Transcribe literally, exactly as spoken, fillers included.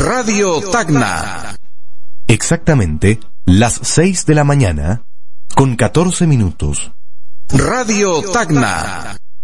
Radio Tacna. Exactamente las seis de la mañana con catorce minutos. Radio Tacna.